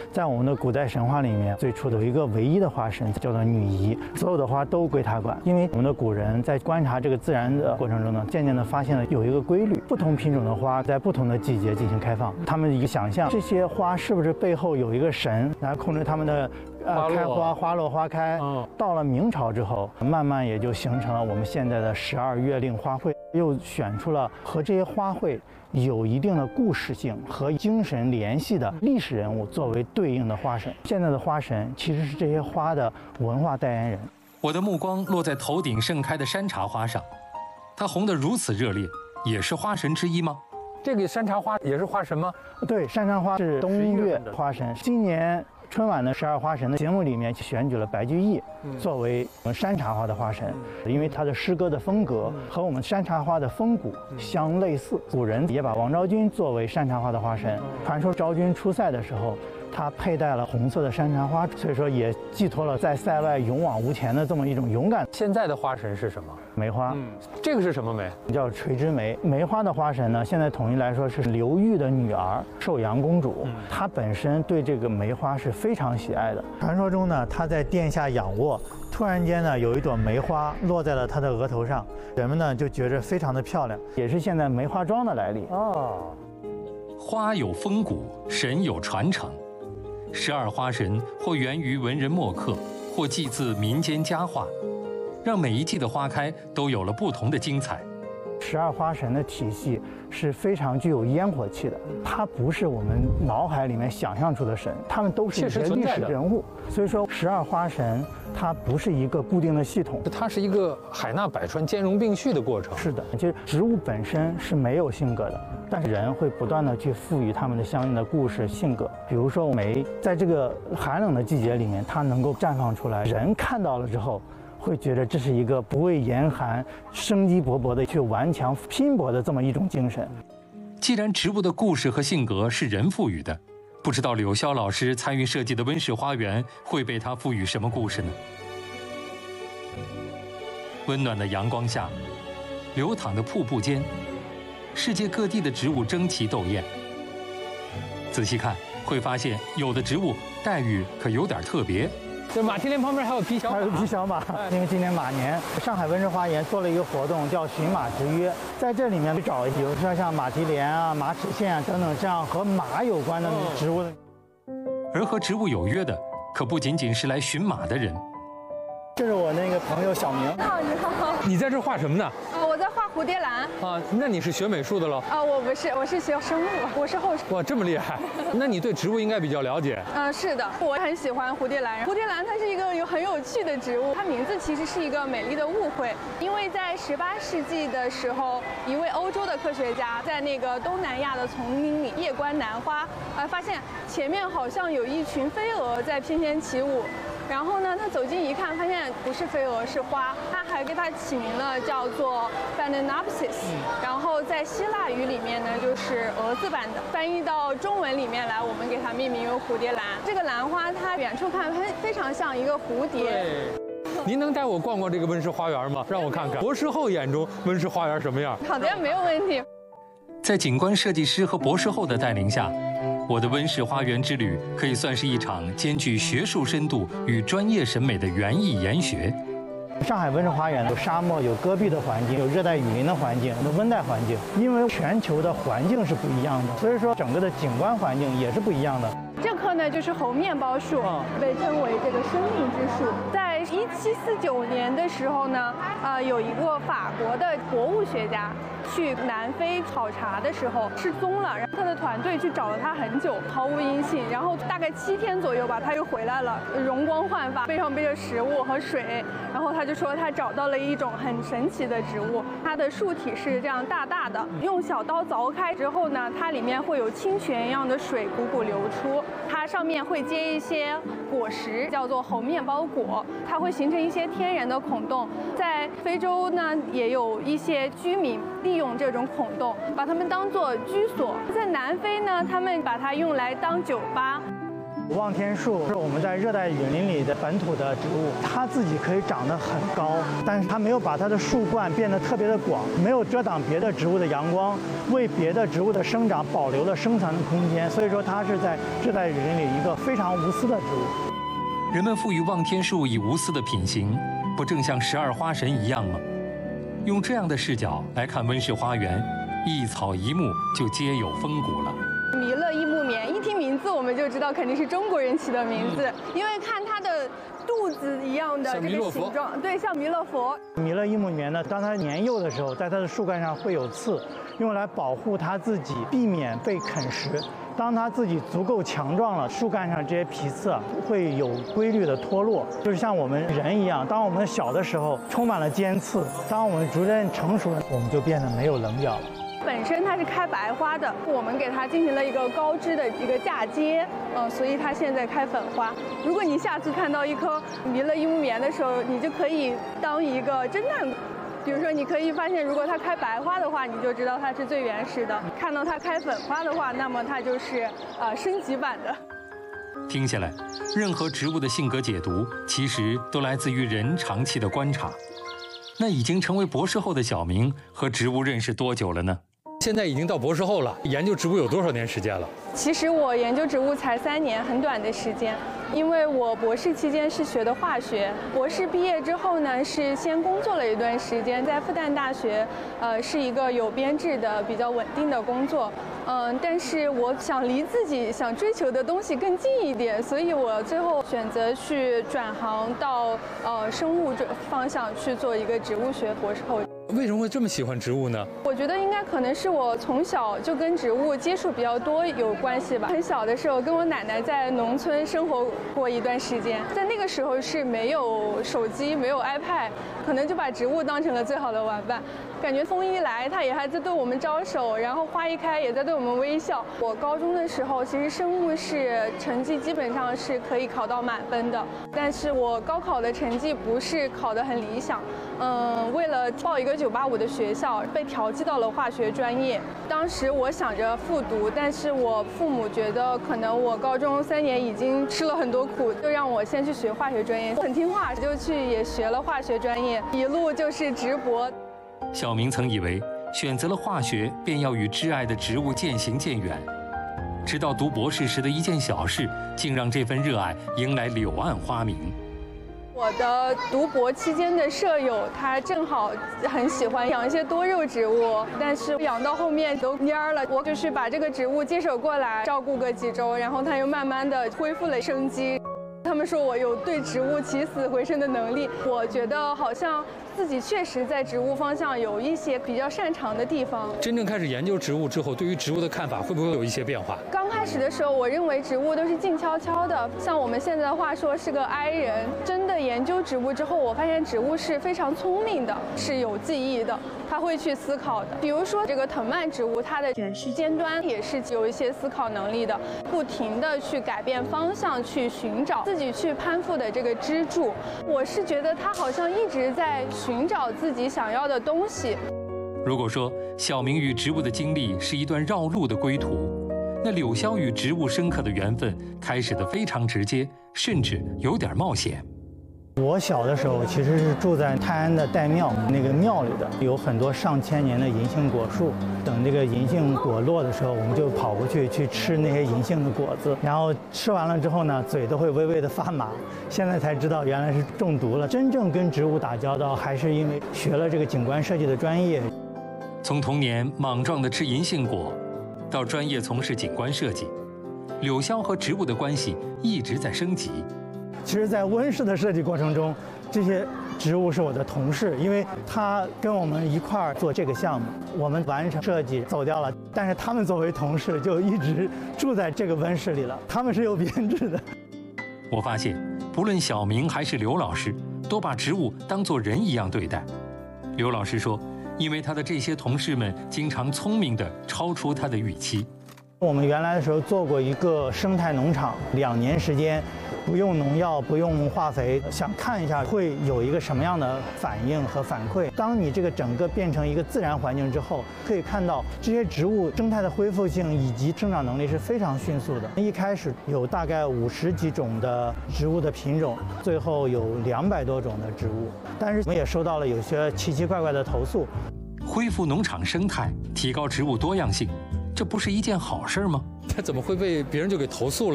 在我们的古代神话里面，最初的有一个唯一的花神叫做女仪，所有的花都归她管。因为我们的古人在观察这个自然的过程中呢，渐渐的发现了有一个规律，不同品种的花在不同的季节进行开放。他们一个想象，这些花是不是背后有一个神来控制它们的开花、花落、花开？到了明朝之后，慢慢也就形成了我们现在的12月令花卉，又选出了和这些花卉有一定的故事性和精神联系的历史人物作为对应的花神。现在的花神其实是这些花的文化代言人。 我的目光落在头顶盛开的山茶花上，它红得如此热烈，也是花神之一吗？ 这个山茶花也是花神吗？ 对，山茶花是冬月花神。今年春晚的12花神的节目里面选举了白居易作为山茶花的花神，因为他的诗歌的风格和我们山茶花的风骨相类似。古人也把王昭君作为山茶花的花神。传说昭君出塞的时候，她佩戴了红色的山茶花，所以说也寄托了在塞外勇往无前的这么一种勇敢。 现在的花神是什么？ 梅花。 这个是什么梅？ 叫垂枝梅。梅花的花神呢，现在统一来说是刘裕的女儿寿阳公主。她本身对这个梅花是非常喜爱的。传说中呢，她在殿下仰卧，突然间呢，有一朵梅花落在了她的额头上，人们呢就觉着非常的漂亮，也是现在梅花桩的来历。 花有风骨，神有传承。12花神或源于文人墨客，或祭自民间佳话，让每一季的花开都有了不同的精彩。 12花神的体系是非常具有烟火气的，它不是我们脑海里面想象出的神，他们都是一些历史人物。所以说12花神它不是一个固定的系统， 它是一个海纳百川、兼容并蓄的过程。 是的，其实植物本身是没有性格的，但是人会不断的去赋予它们的相应的故事性格。比如说梅，在这个寒冷的季节里面，它能够绽放出来，人看到了之后会觉得这是一个不畏严寒、生机勃勃的去顽强拼搏的这么一种精神。 既然植物的故事和性格是人赋予的，不知道柳霄老师参与设计的温室花园会被他赋予什么故事呢？温暖的阳光下，流淌的瀑布间，世界各地的植物争奇斗艳。仔细看，会发现有的植物待遇可有点特别。 这马蹄莲旁边还有皮小马， 还有皮小马。因为今年马年，上海温室花园做了一个活动，叫寻马之约，在这里面去找，比如说像马蹄莲啊、马齿苋啊等等这样和马有关的植物。 而和植物有约的，可不仅仅是来寻马的人。 这是我那个朋友小明。 你好，你好。 你在这画什么呢？ 我在画蝴蝶兰。 那你是学美术的喽？ 我不是，我是学生物，我是后生。 哇，这么厉害！那你对植物应该比较了解。 是的，我很喜欢蝴蝶兰。蝴蝶兰它是一个很有趣的植物，它名字其实是一个美丽的误会，因为在18世纪的时候，一位欧洲的科学家在那个东南亚的丛林里夜观兰花，发现前面好像有一群飞蛾在翩翩起舞。然后呢，他走近一看，发现不是飞蛾，是花。他还给它起名了，叫做 Phalaenopsis。然后在希腊语里面呢，就是蛾字版的。翻译到中文里面来，我们给它命名为蝴蝶兰。这个兰花，它远处看非常像一个蝴蝶。 您能带我逛逛这个温室花园吗？让我看看博士后眼中温室花园什么样。 好的，没有问题。 在景观设计师和博士后的带领下，我的温室花园之旅可以算是一场兼具学术深度与专业审美的园艺研学。 上海温室花园有沙漠、有戈壁的环境，有热带雨林的环境，有温带环境。因为全球的环境是不一样的，所以说整个的景观环境也是不一样的。 这棵呢就是猴面包树，被称为这个生命之树。在1749年的时候呢，有一个法国的博物学家去南非考察的时候失踪了，然后他的团队去找了他很久，毫无音信。然后大概7天左右吧，他又回来了，容光焕发，背上背着食物和水。然后他就说他找到了一种很神奇的植物，它的树体是这样大大的，用小刀凿开之后呢，它里面会有清泉一样的水汩汩流出，它上面会结一些果实，叫做猴面包果，它会形成一些天然的孔洞。在非洲呢，也有一些居民利用这种孔洞，把它们当作居所。在南非呢，他们把它用来当酒吧。 望天树是我们在热带雨林里的本土的植物，它自己可以长得很高，但是它没有把它的树冠变得特别的广，没有遮挡别的植物的阳光，为别的植物的生长保留了生存的空间。所以说，它是在热带雨林里一个非常无私的植物。 人们赋予望天树以无私的品行，不正像12花神一样吗？用这样的视角来看温室花园，一草一木就皆有风骨了。 弥勒一木棉，一听名字我们就知道肯定是中国人起的名字，因为看它的肚子一样的这个形状，对，像弥勒佛。 弥勒一木棉呢，当它年幼的时候，在它的树干上会有刺，用来保护它自己，避免被啃食。当它自己足够强壮了，树干上这些皮刺会有规律的脱落，就是像我们人一样，当我们小的时候充满了尖刺，当我们逐渐成熟了，我们就变得没有棱角了。 本身它是开白花的，我们给它进行了一个高枝的一个嫁接，所以它现在开粉花。如果你下次看到一棵弥勒一木棉的时候，你就可以当一个侦探。比如说，你可以发现，如果它开白花的话，你就知道它是最原始的；看到它开粉花的话，那么它就是升级版的。 听下来，任何植物的性格解读，其实都来自于人长期的观察。那已经成为博士后的小明和植物认识多久了呢？ 现在已经到博士后了，研究植物有多少年时间了？ 其实我研究植物才3年，很短的时间。因为我博士期间是学的化学，博士毕业之后呢，是先工作了一段时间，在复旦大学，是一个有编制的、比较稳定的工作。但是我想离自己想追求的东西更近一点，所以我最后选择去转行到生物方向去做一个植物学博士后。 为什么会这么喜欢植物呢？ 我觉得应该可能是我从小就跟植物接触比较多有关系吧。很小的时候跟我奶奶在农村生活过一段时间，在那个时候是没有手机、没有 iPad， 可能就把植物当成了最好的玩伴。感觉风一来，它也还在对我们招手，然后花一开也在对我们微笑。我高中的时候，其实生物是成绩基本上是可以考到满分的，但是我高考的成绩不是考得很理想。为了报一个985的学校，被调剂到了化学专业。当时我想着复读，但是我父母觉得可能我高中3年已经吃了很多苦，就让我先去学化学专业。很听话，就去也学了化学专业，一路就是直博。 小明曾以为选择了化学便要与挚爱的植物渐行渐远，直到读博士时的一件小事，竟让这份热爱迎来柳暗花明。 我的读博期间的舍友，他正好很喜欢养一些多肉植物，但是养到后面都蔫了。我就是把这个植物接手过来，照顾个几周，然后它又慢慢的恢复了生机。他们说我有对植物起死回生的能力，我觉得好像自己确实在植物方向有一些比较擅长的地方。 真正开始研究植物之后，对于植物的看法会不会有一些变化？ 刚开始的时候，我认为植物都是静悄悄的，像我们现在的话说是个 I 人。真的研究植物之后，我发现植物是非常聪明的，是有记忆的，它会去思考的。比如说这个藤蔓植物，它的卷须尖端也是有一些思考能力的，不停的去改变方向，去寻找自己去攀附的这个支柱。我是觉得它好像一直在寻找自己想要的东西。 如果说小明与植物的经历是一段绕路的归途，那柳萧与植物深刻的缘分开始的非常直接，甚至有点冒险。 我小的时候其实是住在泰安的岱庙，那个庙里的有很多上千年的银杏果树。等这个银杏果落的时候，我们就跑过去吃那些银杏的果子，然后吃完了之后呢，嘴都会微微的发麻。现在才知道原来是中毒了。真正跟植物打交道，还是因为学了这个景观设计的专业。 从童年莽撞地吃银杏果，到专业从事景观设计，柳萧和植物的关系一直在升级。 其实，在温室的设计过程中，这些植物是我的同事，因为他跟我们一块儿做这个项目，我们完成设计走掉了，但是他们作为同事就一直住在这个温室里了，他们是有编制的。 我发现，不论小明还是刘老师，都把植物当作人一样对待。刘老师说，因为他的这些同事们经常聪明地超出他的预期。 我们原来的时候做过一个生态农场，2年时间，不用农药，不用化肥，想看一下会有一个什么样的反应和反馈。当你这个整个变成一个自然环境之后，可以看到这些植物生态的恢复性以及生长能力是非常迅速的。一开始有大概50几种的植物的品种，最后有200多种的植物，但是我们也收到了有些奇奇怪怪的投诉。 恢复农场生态，提高植物多样性，这不是一件好事吗？ 它怎么会被别人就给投诉了？